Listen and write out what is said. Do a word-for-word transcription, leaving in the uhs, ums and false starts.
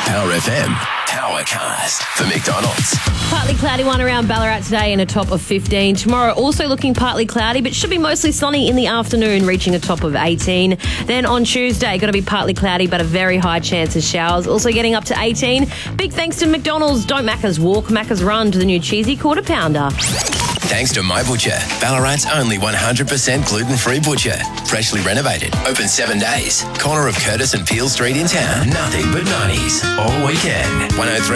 Power F M, Powercast for McDonald's. Partly cloudy one around Ballarat today and a top of fifteen. Tomorrow also looking partly cloudy, but should be mostly sunny in the afternoon, reaching a top of eighteen. Then on Tuesday, going to be partly cloudy, but a very high chance of showers. Also getting up to eighteen. Big thanks to McDonald's. Don't Macca's walk, Macca's run to the new cheesy quarter pounder. Thanks to My Butcher, Ballarat's only one hundred percent gluten-free butcher. Freshly renovated, open seven days. Corner of Curtis and Peel Street in town. Nothing but nineties all weekend. one oh three